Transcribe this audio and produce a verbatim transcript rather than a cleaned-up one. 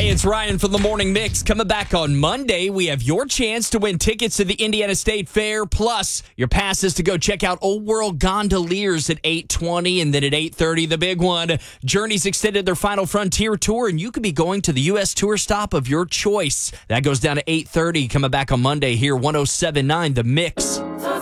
Hey, it's Ryan from the Morning Mix. Coming back on Monday, we have your chance to win tickets to the Indiana State Fair, plus your passes to go check out Old World Gondoliers at eight twenty, and then at eight thirty, the big one. Journeys extended their Final Frontier tour, and you could be going to the U S tour stop of your choice. That goes down to eight thirty. Coming back on Monday here, one oh seven point nine The Mix.